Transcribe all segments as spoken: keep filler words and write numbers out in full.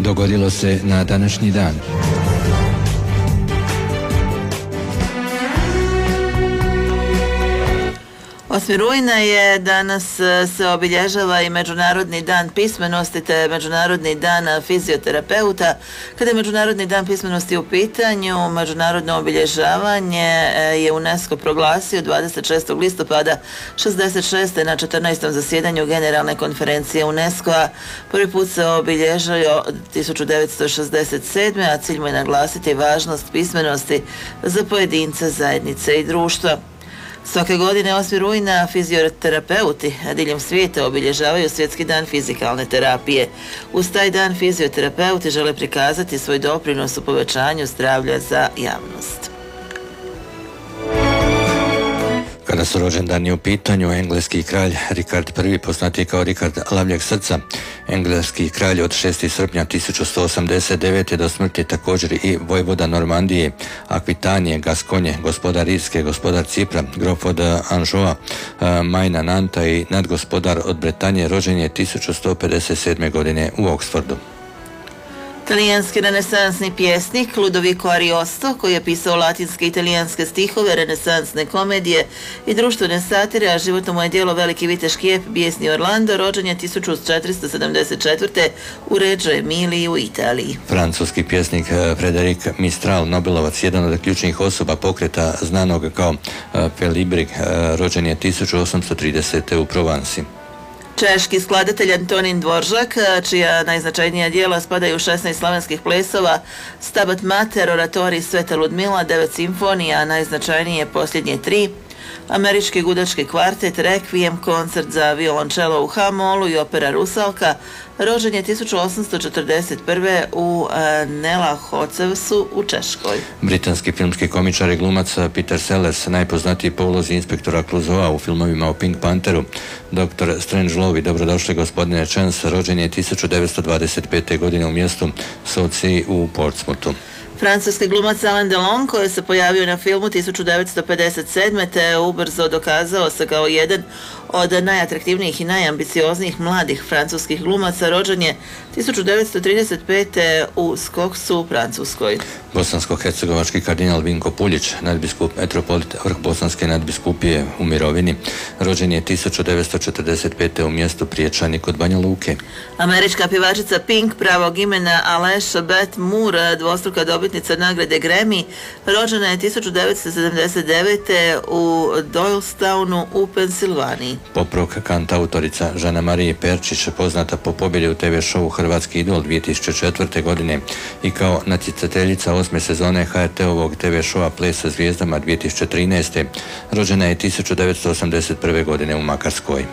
dogodilo se na današnji dan. osmi rujna je danas se obilježava i Međunarodni dan pismenosti te Međunarodni dan fizioterapeuta. Kada je Međunarodni dan pismenosti u pitanju, međunarodno obilježavanje je UNESCO proglasio dvadeset šestog listopada šezdeset šeste na četrnaestom zasjedanju Generalne konferencije UNESCO-a. Prvi put se obilježio tisuću devetsto šezdeset sedme. a cilj mu je naglasiti važnost pismenosti za pojedince, zajednice i društva. Svake godine osmi rujna fizioterapeuti diljem svijeta obilježavaju Svjetski dan fizikalne terapije. Uz taj dan fizioterapeuti žele prikazati svoj doprinos u povećanju zdravlja za javnost. Kada su rođendani u pitanju, engleski kralj Rikard prvi, poznati kao Rikard lavljeg srca, engleski kralj od šestog srpnja tisuću sto osamdeset devete. do smrti također i vojvoda Normandije, Akvitanije, Gaskonje, gospodar Irske, gospodar Cipra, grof od Anžoa, Majna, Nanta i nadgospodar od Bretanje, rođen je tisuću sto pedeset sedme. godine u Oksfordu. Talijanski renesansni pjesnik Ludovico Ariosto, koji je pisao latinske i italijanske stihove, renesansne komedije i društvene satire, a životno mu je djelo Veliki viteški ep Bijesni Orlando, rođen je tisuću četiristo sedamdeset četvrte. u Reggio Emiliji u Italiji. Francuski pjesnik Frédéric Mistral, Nobelovac, jedan od ključnih osoba pokreta znanog kao Felibri, rođen je tisuću osamsto tridesete. u Provansi. Češki skladatelj Antonin Dvoržak, čija najznačajnija djela spadaju u šesnaest slavenskih plesova, Stabat Mater, oratorij Sveta Ludmila, devet simfonija, a najznačajnije posljednje tri, američki gudački kvartet, Requiem, koncert za violončelo u H-molu i opera Rusalka, rođen je tisuću osamsto četrdeset prve. u Nelahočevsu u Češkoj. Britanski filmski komičar i glumac Peter Sellers, najpoznatiji po ulozi inspektora Clouseaua u filmovima o Pink Pantheru, doktor Strangelove i Dobrodošli gospodine Chance, rođen je tisuću devetsto dvadeset pete. godine u mjestu Southsea u Portsmouthu. Francuski glumac Alain Delon, koji se pojavio na filmu tisuću devetsto pedeset sedme. te ubrzo dokazao se kao jedan od najatraktivnijih i najambicioznijih mladih francuskih glumaca, rođen je tisuću devetsto trideset pete. u Skoksu u Francuskoj. Bosansko-hercegovački kardinal Vinko Puljić, nadbiskup metropolit vrh Bosanske nadbiskupije u mirovini, rođen je tisuću devetsto četrdeset pete. u mjestu Priječani kod Banja Luke. Američka pjevačica Pink, pravog imena Alesha Beth Moore, dvostruka dobitnica nagrade Grammy, rođena je tisuću devetsto sedamdeset devete. u Doylestown u Pensilvaniji. Pop-rock kantautorica Žana Marije Perčić, poznata po pobjedi u te ve šovu Hrvatski idol dvije tisuće četvrte. godine i kao natjecateljica osme sezone ha er te-ovog te ve šova Ples sa zvijezdama dvije tisuće trinaeste. rođena je tisuću devetsto osamdeset prve. godine u Makarskoj.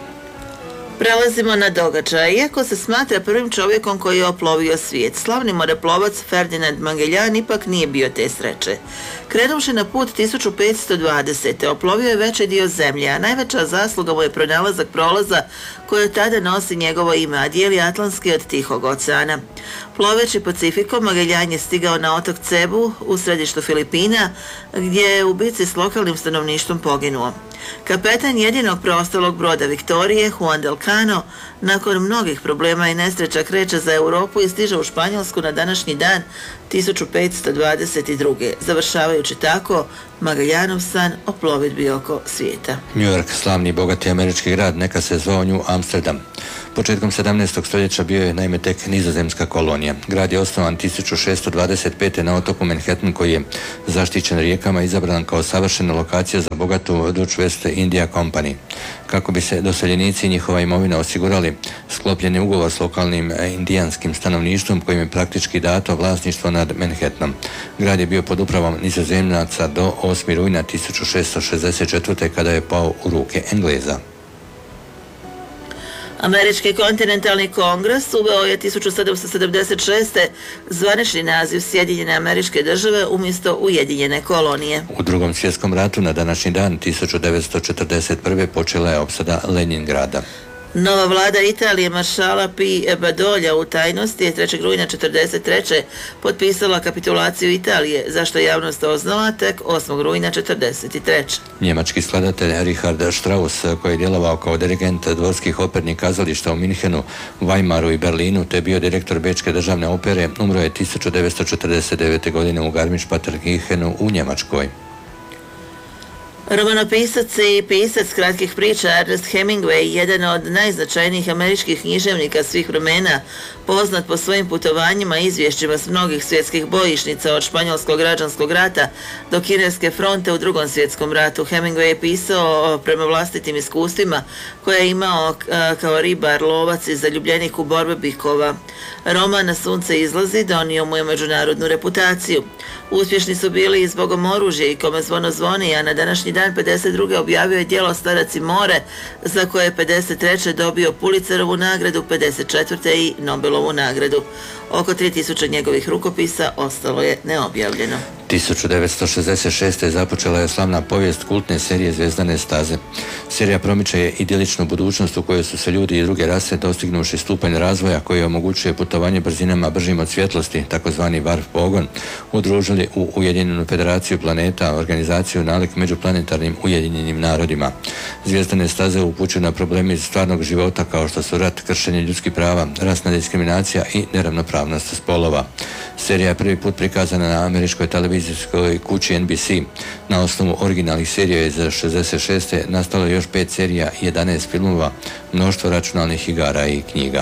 Prelazimo na događaj. Iako se smatra prvim čovjekom koji je oplovio svijet, slavni moreplovac Ferdinand Magellan ipak nije bio te sreće. Krenuvši na put tisuću petsto dvadesete. oplovio je veći dio zemlje, a najveća zasluga mu je pronalazak prolaza koje tada nosi njegovo ime, a dijeli Atlantski od Tihog oceana. Ploveći Pacifikom, Magellan je stigao na otok Cebu u središtu Filipina, gdje je u bici s lokalnim stanovništvom poginuo. Kapetan jedinog preostalog broda Viktorije, Juan del Cano, nakon mnogih problema i nesreća kreće za Europu i stiže u Španjolsku na današnji dan tisuću petsto dvadeset druge. završavajući tako Magellanov san o plovidbi oko svijeta. New York, slavni i bogati američki grad, nekad se zvao New Amsterdam. Početkom sedamnaestog. stoljeća bio je naime tek nizozemska kolonija. Grad je osnovan tisuću šesto dvadeset pete. na otoku Manhattan, koji je zaštićen rijekama, izabran kao savršena lokacija za bogatu Dutch West India Company. Kako bi se doseljenici i njihova imovina osigurali, sklopljen je ugovor s lokalnim indijanskim stanovništvom kojim je praktički dato vlasništvo nad Manhattanom. Grad je bio pod upravom nizozemaca do osmog rujna tisuću šesto šezdeset četvrte. kada je pao u ruke Engleza. Američki kontinentalni kongres uveo je tisuću sedamsto sedamdeset šeste. zvanični naziv Sjedinjene Američke Države umjesto Ujedinjene kolonije. U Drugom svjetskom ratu na današnji dan tisuću devetsto četrdeset prve. počela je opsada Leningrada. Nova vlada Italije maršala P. Badolja u tajnosti je trećeg rujna četrdeset treće potpisala kapitulaciju Italije, zašto je javnost doznala tek osmog rujna četrdeset treće. Njemački skladatelj Richard Strauss, koji je djelovao kao dirigent dvorskih opernih kazališta u Minhenu, Weimaru i Berlinu, te bio direktor Bečke državne opere, umro je tisuću devetsto četrdeset devete. godine u Garmisch-Partenkirchenu u Njemačkoj. Romanopisac i pisac kratkih priča Ernest Hemingway, jedan od najznačajnijih američkih književnika svih vremena, poznat po svojim putovanjima i izvješćima s mnogih svjetskih bojišnica od španjolskog građanskog rata do kineske fronte u drugom svjetskom ratu. Hemingway je pisao prema vlastitim iskustvima koje je imao kao ribar, lovac i zaljubljenik u borbe bikova. Roman Na sunce izlazi donio mu je međunarodnu reputaciju. Uspješni su bili i Zbogom oružja i Kome zvono zvoni, a na današnji dan pedeset druge objavio je djelo Starac i more, za koje je pedeset treće dobio Pulitzerovu nagradu, pedeset četvrte i Nobelovu nagradu. Oko tri tisuće njegovih rukopisa ostalo je neobjavljeno. tisuću devetsto šezdeset šeste. započela je slavna povijest kultne serije Zvezdane staze. Serija promiče idiličnu budućnost u kojoj su se ljudi i druge rase, dostignuši stupanj razvoja koji omogućuje putovanje brzinama bržim od svjetlosti, takozvani warp pogon, udružili u Ujedinjenu federaciju planeta, organizaciju nalik međuplanetarnim ujedinjenim narodima. Zvezdane staze upućuju na problemi iz stvarnog života kao što su rat, kršenje ljudskih prava, rasna diskriminacija i neravnopravnost spolova. Serija je prvi put prikazana na američkoj televizijskoj kući N B C. Na osnovu originalnih serija iz šezdeset šeste. nastalo je još pet serija i jedanaest filmova, mnoštvo računalnih igara i knjiga.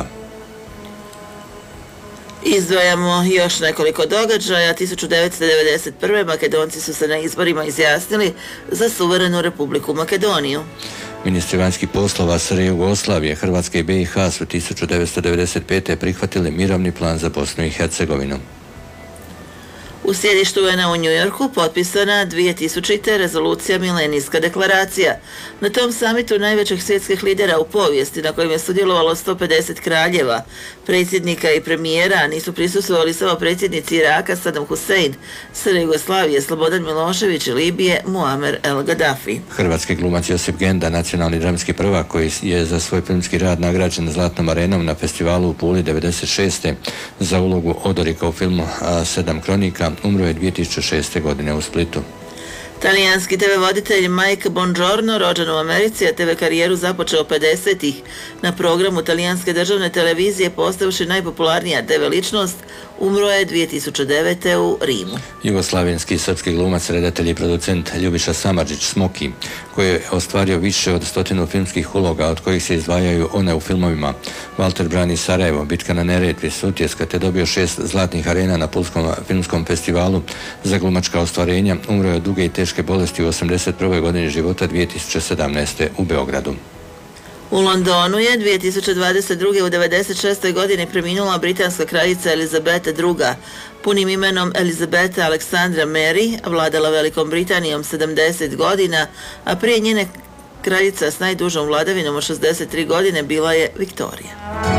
Izdvajamo još nekoliko događaja. tisuću devetsto devedeset prve. Makedonci su se na izborima izjasnili za suverenu Republiku Makedoniju. Ministri vanjskih poslova S R Jugoslavije, Hrvatske i B i H su tisuću devetsto devedeset pete. prihvatili mirovni plan za Bosnu i Hercegovinu. U sjedištu U N A u Njujorku potpisana dvije tisućite. rezolucija Milenijska deklaracija. Na tom samitu najvećih svjetskih lidera u povijesti, na kojem je sudjelovalo sto pedeset kraljeva, predsjednika i premijera, nisu prisustvovali samo predsjednici Iraka Saddam Hussein, S R Jugoslavije Slobodan Milošević i Libije Muammar el Gaddafi. Hrvatski glumac Josip Genda, nacionalni dramski prvak koji je za svoj filmski rad nagrađen Zlatnom arenom na festivalu u Puli devedeset šeste. za ulogu Odorika u filmu Sedam kronika, umro je dvije tisuće šeste. godine u Splitu. Talijanski te ve voditelj Mike Bongiorno, rođen u Americi, a te ve karijeru započeo pedesetih. Na programu talijanske državne televizije postavši najpopularnija te ve ličnost, umro je dvije tisuće devete. u Rimu. Jugoslavenski i srpski glumac, redatelj i producent Ljubiša Samardžić Smoki, koji je ostvario više od stotinu filmskih uloga, od kojih se izdvajaju one u filmovima Walter brani Sarajevo, Bitka na Neretvi, Sutjeska, te dobio šest zlatnih arena na Pulskom filmskom festivalu za glumačka ostvarenja, umro je od duge i teške bolesti u osamdeset prvoj. godini života dvije tisuće sedamnaeste. u Beogradu. U Londonu je dvije tisuće dvadeset druge. u devedeset šestoj. godini preminula britanska kraljica Elizabeta druga. Punim imenom Elizabeta Aleksandra Mary, vladala Velikom Britanijom sedamdeset godina, a prije njene kraljica s najdužom vladavinom od šezdeset tri godine bila je Viktorija.